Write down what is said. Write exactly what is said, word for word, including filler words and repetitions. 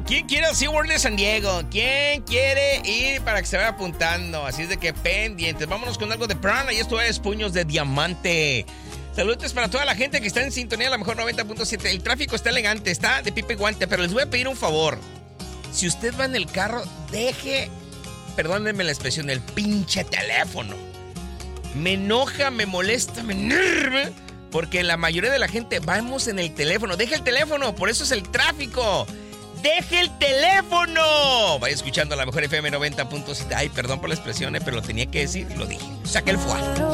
¿Quién quiere al SeaWorld de San Diego? ¿Quién quiere ir para que se vaya apuntando? Así es de que pendientes. Vámonos con algo de Prana y esto es Puños de Diamante. Saludos para toda la gente que está en sintonía a la mejor noventa punto siete. El tráfico está elegante, está de pipe y guante, pero les voy a pedir un favor. Si usted va en el carro, deje, perdónenme la expresión, el pinche teléfono. Me enoja, me molesta, me enerva, porque la mayoría de la gente vamos en el teléfono. Deje el teléfono, por eso es el tráfico. ¡Deje el teléfono! Vaya escuchando a la mejor F M noventa punto siete. Ay, perdón por la expresión, eh, pero lo tenía que decir y lo dije. Saque el fuá.